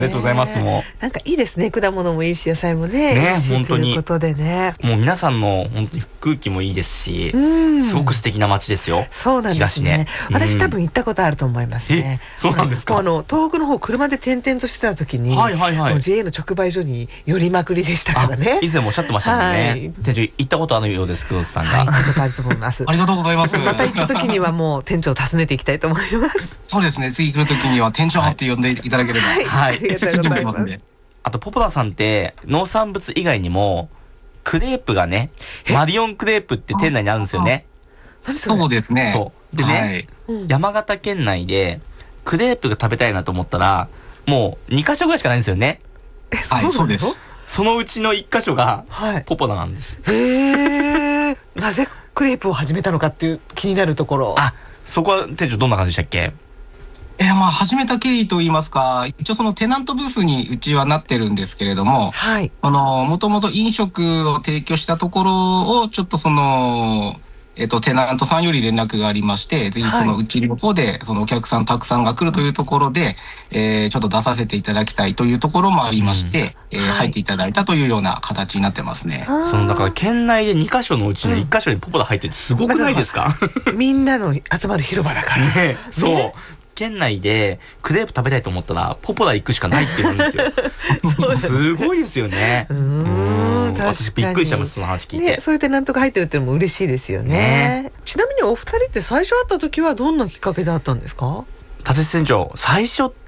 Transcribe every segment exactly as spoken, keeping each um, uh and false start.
ありがとうございます。もうなんかいいですね。果物もいいし野菜もね、 ね、 いいし本当にということでね。 もう皆さんの本当に空気もいいですし、すごく素敵な街ですよ。 そうなんですね。私多分行ったことあると思いますね。 そうなんですか。 あの東北の方車で転々としてた時に、 はいはいはい、 ジェーエー の直売所に寄りまくりでしたからね。 以前もおっしゃってましたもんね。はい、店長行ったことあるようです、黒田さんが。 はい、行ったことあると思います。 ありがとうございます。 また行った時にはもう店長を訪ねていきたいと思います。 そうですね。次来る時には店長って呼んでいただければ。 はい、はい、ありがとうございます。 あとポポラさんって農産物以外にもクレープがね、マリオンクレープって店内にあるんですよね。 そうですね。 そうでね、はい、山形県内でクレープが食べたいなと思ったらもうにかしょぐらいしかないんですよね。 え、はい、そうです。 そのうちのいっかしょがポポラなんです。 はい、へえ。なぜクレープを始めたのかっていう気になるところ。 あ、そこは店長どんな感じでしたっけ？ えー、まあ始めた経緯といいますか、一応そのテナントブースにうちはなってるんですけれども、はい、あのもともと飲食を提供したところをちょっとそのえっとテナントさんより連絡がありまして、ぜひそのうちの方でそのお客さんたくさんが来るというところで、えー、ちょっと出させていただきたいというところもありまして、うん、えーはい、入っていただいたというような形になってますね。 そのだから県内でにかしょのうちのいっかしょにポポラ入っててすごくないですか？ うん、みんなの集まる広場だから。 ね、そう。ね、県内でクレープ食べたいと思ったらポポラ行くしかないって言うんですよ。すごいですよね。うん、私びっくりしちゃいます、その話聞いて。 ね、そうやってなんとか入ってるってのも嬉しいですよね。ね、ちなみにお二人って最初会った時はどんなきっかけであったんですか？ 立瀬店長、最初って、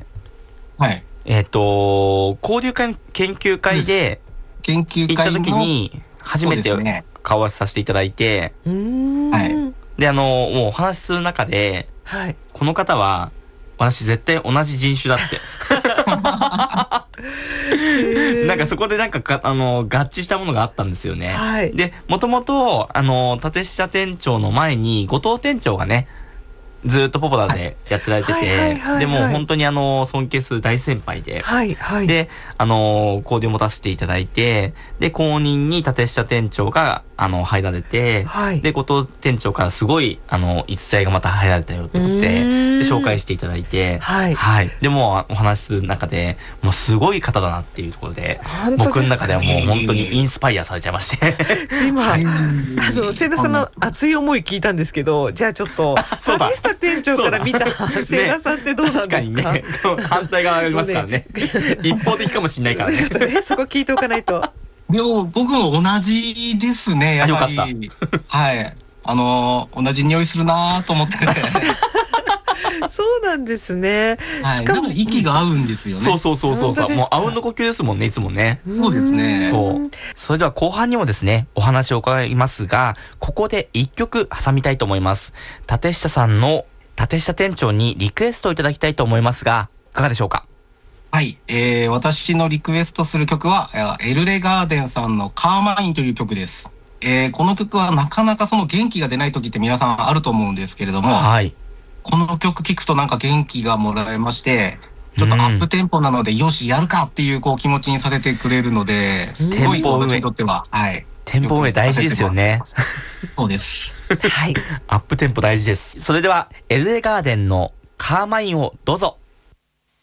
はい、えっと交流会研究会で研究会行った時に初めて顔合わせさせていただいて、 うーん、 はい、であのもうお話しする中で、はい、この方は私絶対同じ人種だってなんかそこでなんかかあの合致したものがあったんですよね。はい、でもともとあの立下店長の前に後藤店長がねずっとポポラでやってられてて、でも本当にあの尊敬する大先輩で、はいはい、であの交流を持たせていただいて、で後任に立下店長があの入られて、はい、で後藤店長からすごいあの逸材がまた入られたよってことで、で紹介していただいて、はいはい、でもお話しする中でもうすごい方だなっていうところで、僕の中ではもう本当にインスパイアされちゃいまして今、はい、あの千田さんの熱い思い聞いたんですけど、じゃあちょっと立下店長から見た千田さんってどうなんですか？ ね、反対側ありますからね一方的かもしれないからねちょっとねそこ聞いておかないと。 でも僕も同じですね、やっぱり。よかった。はい。あのー、同じ匂いするなと思ってそうなんですね。 はい、しかも息が合うんですよね。 そうそうそうそうそう。もうあうんの呼吸ですもんね、いつもね。 そうですね。 そう。それでは後半にもですね、お話を伺いますが、ここで一曲挟みたいと思います。立下さんの立下店長にリクエストをいただきたいと思いますが、いかがでしょうか？ はい、えー、私のリクエストする曲はエルレガーデンさんのカーマインという曲です。えー、この曲はなかなかその元気が出ない時って皆さんあると思うんですけれども、はい、この曲聴くとなんか元気がもらえまして、ちょっとアップテンポなので、うん、よしやるかっていうこう気持ちにさせてくれるので、すごい私にとっては、はい、 テンポ上大事ですよね。 そうです。 はい、 アップテンポ大事です。それではエルレガーデンのカーマインをどうぞ。